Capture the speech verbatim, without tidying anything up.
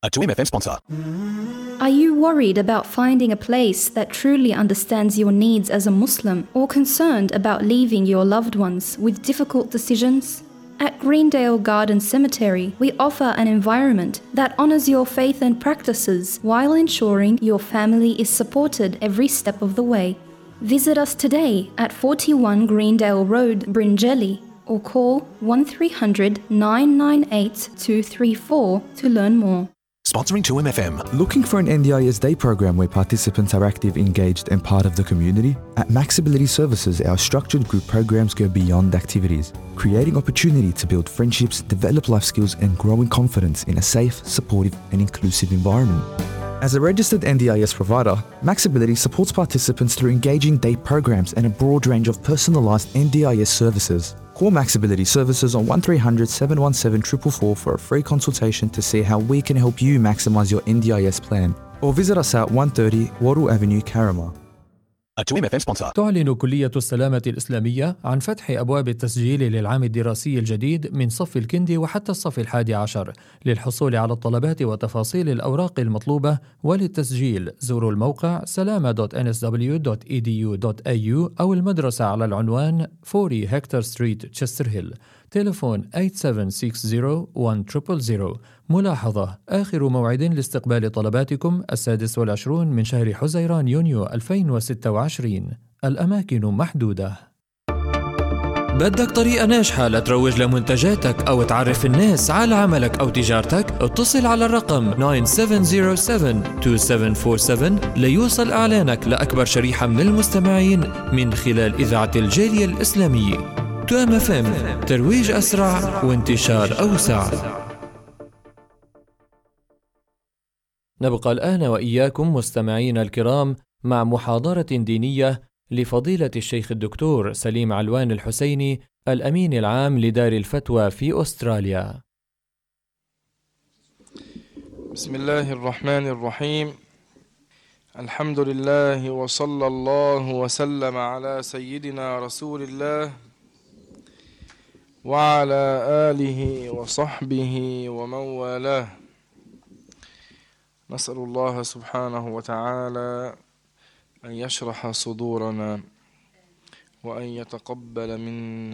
A two M F M sponsor. Are you worried about finding a place that truly understands your needs as a Muslim, or concerned about leaving your loved ones with difficult decisions? At Greendale Garden Cemetery, we offer an environment that honors your faith and practices while ensuring your family is supported every step of the way. Visit us today at forty-one Greendale Road, Bringelly, or call one three hundred, nine nine eight, two three four to learn more. Sponsoring two M F M. Looking for an N D I S day program where participants are active, engaged and part of the community? At Maxability Services, our structured group programs go beyond activities, creating opportunity to build friendships, develop life skills and grow in confidence in a safe, supportive and inclusive environment. As a registered N D I S provider, Maxability supports participants through engaging day programs and a broad range of personalised N D I S services. Call Maxability Services on one three hundred, seven one seven, four four four for a free consultation to see how we can help you maximise your N D I S plan. Or visit us at one thirty Warrell Avenue, Carramar. A two M F M sponsor. تعلن كلية السلامة الإسلامية عن فتح أبواب التسجيل للعام الدراسي الجديد من صف الكندي وحتى الصف الحادي عشر. للحصول على الطلبات وتفاصيل الأوراق المطلوبة وللتسجيل زوروا الموقع سلامة دوت إن إس دبليو دوت إي دي يو دوت إيه يو أو المدرسة على العنوان أربعين هكتور ستريت تشستر هيل. تليفون ثمانية سبعة ستة صفر واحد صفر صفر صفر. ملاحظة: آخر موعد لاستقبال طلباتكم السادس والعشرون من شهر حزيران يونيو ألفين وستة وعشرين. الأماكن محدودة. بدك طريقة ناجحة لتروج لمنتجاتك أو تعرف الناس على عملك أو تجارتك؟ اتصل على الرقم تسعة سبعة صفر سبعة اثنين سبعة أربعة سبعة ليوصل إعلانك لأكبر شريحة من المستمعين من خلال إذاعة الجالية الإسلامية. تو إم إف إم، ترويج أسرع وانتشار أوسع. نبقى الآن وإياكم مستمعين الكرام مع محاضرة دينية لفضيلة الشيخ الدكتور سليم علوان الحسيني، الأمين العام لدار الفتوى في أستراليا. بسم الله الرحمن الرحيم. الحمد لله وصلى الله وسلم على سيدنا رسول الله وعلى آله وصحبه ومن والاه. نسأل الله سبحانه وتعالى أن يشرح صدورنا وأن يتقبل منا